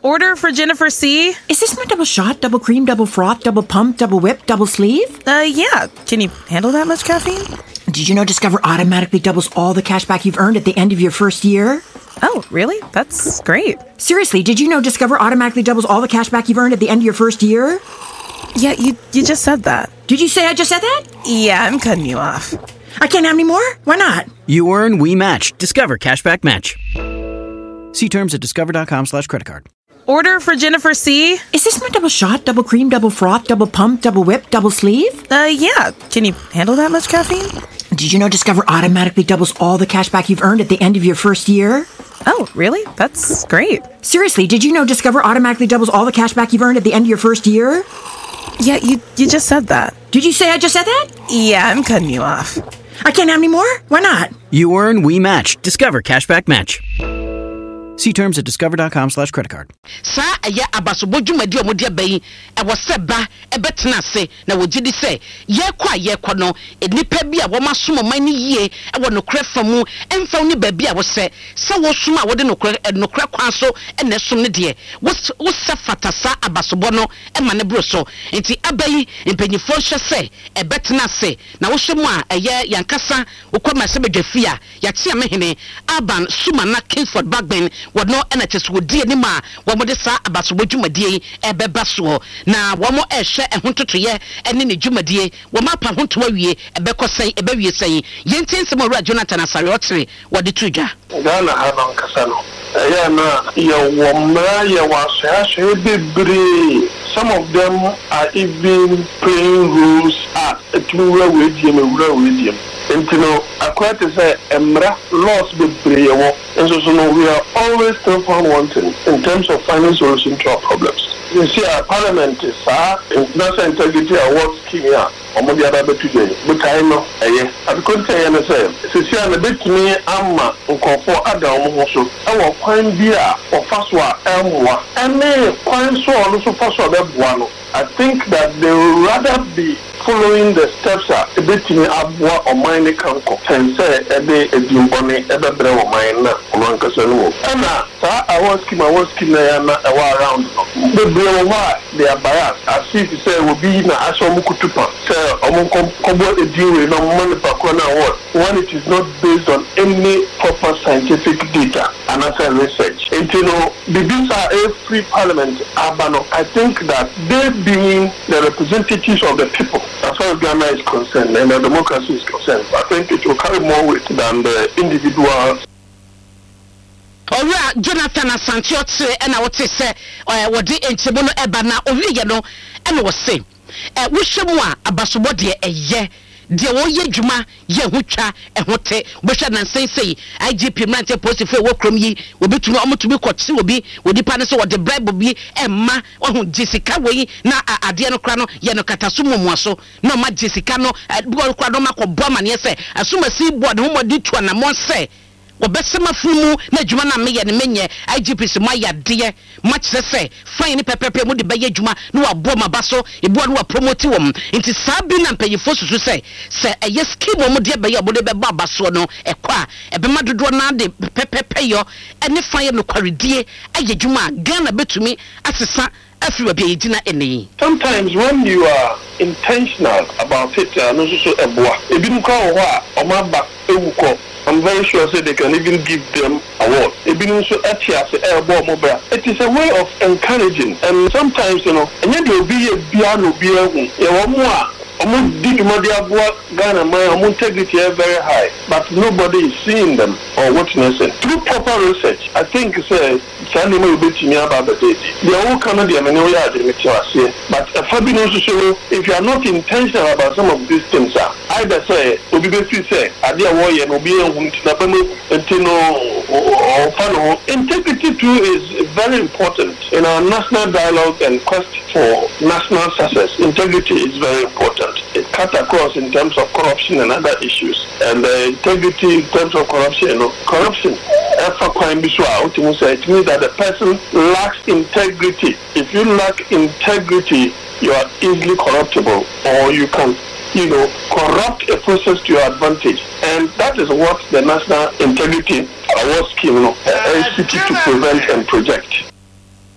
Order for Jennifer C. Is this my double shot, double cream, double froth, double pump, double whip, double sleeve? Yeah. Can you handle that much caffeine? Did you know Discover automatically doubles all the cash back you've earned at the end of your first year? Oh, really? That's great. Seriously, did you know Discover automatically doubles all the cash back you've earned at the end of your first year? Yeah, you just said that. Did you say I just said that? Yeah, I'm cutting you off. I can't have any more? Why not? You earn, we match. Discover Cashback Match. See terms at discover.com/creditcard. Order for Jennifer C. Is this my double shot, double cream, double froth, double pump, double whip, double sleeve? Yeah. Can you handle that much caffeine? Did you know Discover automatically doubles all the cash back you've earned at the end of your first year? Oh, really? That's great. Seriously, did you know Discover automatically doubles all the cash back you've earned at the end of your first year? Yeah, you just said that. Did you say I just said that? Yeah, I'm cutting you off. I can't have any more? Why not? You earn, we match. Discover Cashback Match. See terms at discover.com/creditcard. Sa aya abasobo dwumadi omode abayi e wo seba e betena se na wogidi se ye kwa no enipa bi a wo masom man ni yie e wo nokra famu emfa ni ba bi a wo se wo suma wo de nokra kwa so e na som ne de wo se fatasa abasobo no e ma ne bro so enti abayi empanyifo hye se e betena se na wo hwemu a eye yankasa wo kwama se bedwafia ya tia mehene aban suma na Kingford Bagben wono NHS wodi ani ma wo mo de sa abasobo dwumadie e beba so na wo mo ehwe ehontotoye ene ne dwumadie wo ma pa honto awie e bekosen e bawie sen yentensem owura Jonathan Asare otere wode tudwa Ghana haban kasano ya na ya womra ya wasahashe bebre. Some of them are even playing roles at ewura wediem Intino, according to say, Emra lost the prayer, and so we are always still found wanting in terms of finding solution to our problems. You see, our parliament is national integrity awards scheme here. Omo the other today, but I know, I couldn't say anything. See, I'm a bit me, Amma, Unkofo, Adam, also, our coin beer, or Faswa, Elmwa, and me, coin so also Faswa, that I think that they would rather be following the steps a bit in Abwa or mine canco and say a day a dimbone ever brew mine among Casano. And I was king around the brew they are biased as if you say will be na Ashomukutupa, say Omunko Kobo a deal with no money Pakona award when it is not based on any proper scientific data and answer research. And you know, these are a free parliament, Abano. I think that they being the representatives of the people, as far as Ghana is concerned and the democracy is concerned, I think it will carry more weight than the individuals. Owura Jonathan Asante otere na wote se wodi enchebo no eba na owiye no na wo se wo hwemu a abasobo de eye de wo ye dwuma ye hotwa ehote wo hwa na nsensei IGP Mrante post fe wo krom yi obetumi omotumi kwotse obi odipa ne so wo de bribe bi emma wo Jessica we na ade no kra no ye no kataso momuaso na ma Jessica no bo kra no makobɔ ma ne se asumasi board ho modi to na mo se Obesema fumu na djuma na meye ne menye IGP se ma yade ma kire se fine pepepe mu de beye djuma no abo mabaso ebo no promote wom nti sabi na mpanyifo susu se eye scheme mu de beye obo de be babaso no ekwa ebe madodo na de pepepe yo ene fine no kwaredie aye djuma Ghana betumi asesa sometimes when you are intentional about it, I'm very sure they can even give them awards. It is a way of encouraging, and sometimes and then there will be a piano beer. Ghana, my integrity is very high, but nobody is seeing them or witnessing. Through proper research, I think they are all Canadian but if you are not intentional about some of these things, either say, integrity too is very important in our national dialogue and quest for national success. Integrity is very important. It cuts across in terms of corruption and other issues. And integrity in terms of corruption, corruption. It means that the person lacks integrity. If you lack integrity, you are easily corruptible, or you can, corrupt a process to your advantage. And that is what the National Integrity Award Scheme is seeking to prevent and project.